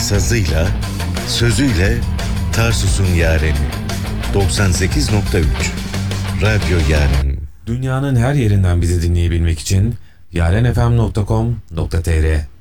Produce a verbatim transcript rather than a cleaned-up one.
sazıyla, sözüyle Tarsus'un yareni. doksan sekiz nokta üç Radyo Yaren. Dünyanın her yerinden bizi dinleyebilmek için yarenfm nokta com nokta tr